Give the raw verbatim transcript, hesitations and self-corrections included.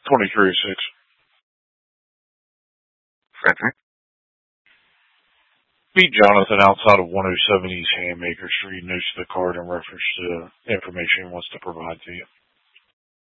twenty-three oh six. Frederick? Meet Jonathan outside of one oh seven East Handmaker Street. Notes the card in reference to information he wants to provide to you.